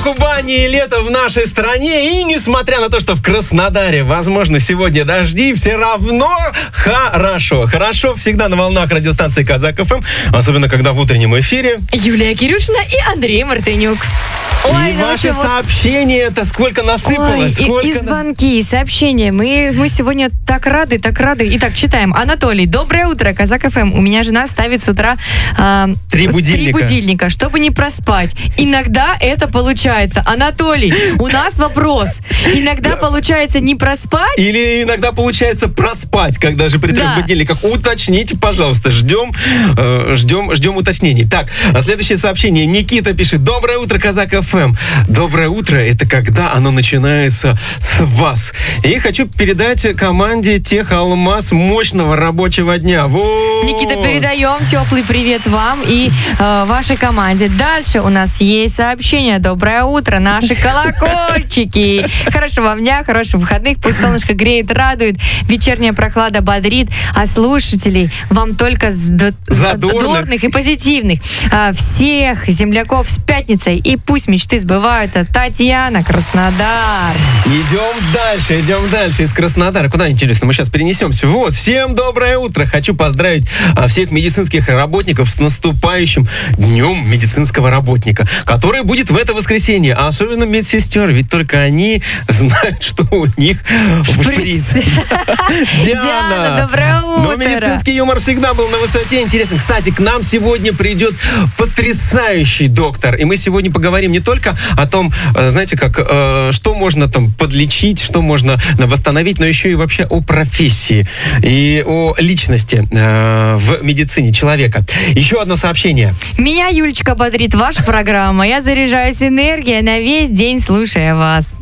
Кубани, лето в нашей стране. И несмотря на то, что в Краснодаре, возможно, сегодня дожди, все равно хорошо. Хорошо всегда на волнах радиостанции Казак ФМ. Особенно, когда в утреннем эфире Юлия Кирюшина и Андрей Мартынюк. Ой, и ваши сообщения-то сколько насыпалось. И звонки, и сообщения. Мы сегодня так рады. Итак, читаем. Анатолий, доброе утро, Казак ФМ. У меня жена ставит с утра 3 будильника, чтобы не проспать. Иногда это получается. Анатолий, у нас вопрос. Иногда получается не проспать? Или иногда получается проспать, когда же при 3 будильниках. Уточните, пожалуйста. Ждем уточнений. Так, следующее сообщение. Никита пишет. Доброе утро, Казак ФМ. Доброе утро, это когда оно начинается с вас. И хочу передать команде Техалмаз мощного рабочего дня. Вот. Никита, передаем теплый привет вам и вашей команде. Дальше у нас есть сообщение. Доброе утро, наши колокольчики. Хорошего вам дня, хороших выходных. Пусть солнышко греет, радует. Вечерняя прохлада бодрит. А слушателей вам только задорных и позитивных. Всех земляков с пятницей. И пусть мечты сбываются. Татьяна, Краснодар. Идем дальше из Краснодара. Куда, интересно, мы сейчас перенесемся. Вот, всем доброе утро. Хочу поздравить всех медицинских работников с наступающим Днем медицинского работника, который будет в это воскресенье. А особенно медсестер, ведь только они знают, что у них в шприце. Диана, доброе утро. Но медицинский юмор всегда был на высоте. Интересно, кстати, к нам сегодня придет потрясающий доктор. И мы сегодня поговорим не только о том, знаете, как, что можно там подлечить, что можно восстановить, но еще и вообще о профессии и о личности в медицине человека. Еще одно сообщение. Меня, Юлечка, бодрит ваша программа. Я заряжаюсь энергией на весь день, слушая вас.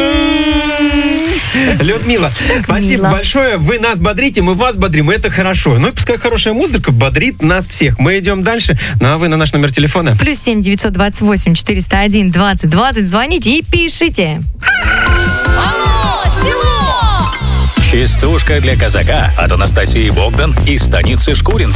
Людмила, спасибо большое. Вы нас бодрите, мы вас бодрим, и это хорошо. Ну и пускай хорошая музыка бодрит нас всех. Мы идем дальше. Ну а вы на наш номер телефона. +7 928 401 20 20. Звоните и пишите. Алло, село! Частушка для казака от Анастасии Богдан из станицы Шкуринск.